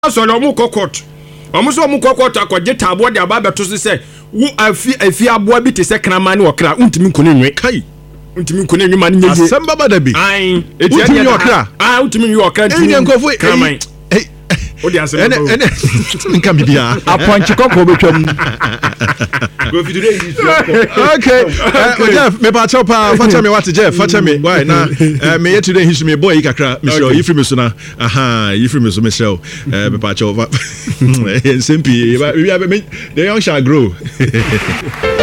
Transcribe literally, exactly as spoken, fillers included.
so no mu kokot omo so mu kokot akwaje tabo de aba beto se wo afi afi aboa bi te se kraman ne okra untimi nkone nwe kai untimi nkone nwe man nyeje asamba bada bi ai untimi nwe okra ah untimi nwe okra ntimi nkofo kraman odi asema ene ene nka bibia aponchi kokko betwam go fi today is okay Jeff me pa chopa facha me what Jeff facha me why na me yet today history me boy kakra Michelle you free me so na aha you free me so Michelle me pa chopa simple we the young shall grow